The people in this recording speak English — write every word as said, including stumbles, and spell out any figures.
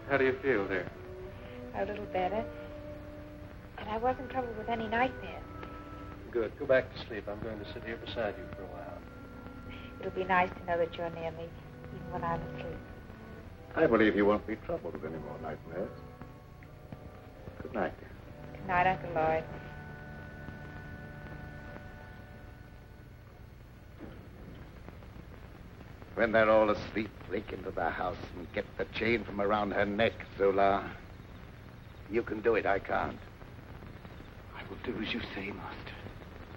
How do you feel, dear? A little better. And I wasn't troubled with any nightmares. Good. Go back to sleep. I'm going to sit here beside you for a while. It'll be nice to know that you're near me, even when I'm asleep. I believe you won't be troubled with any more nightmares. Good night, dear. Good night, Uncle Lloyd. When they're all asleep, break into the house and get the chain from around her neck, Zola. You can do it, I can't. I will do as you say, Master.